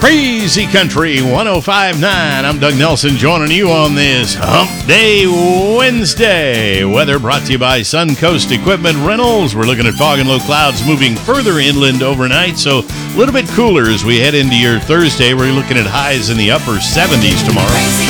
Crazy Country 105.9. I'm Doug Nelson joining you on this Hump Day Wednesday. Weather brought to you by Suncoast Equipment Rentals. We're looking at fog and low clouds moving further inland overnight, so a little bit cooler as we head into your Thursday. We're looking at highs in the upper 70s tomorrow.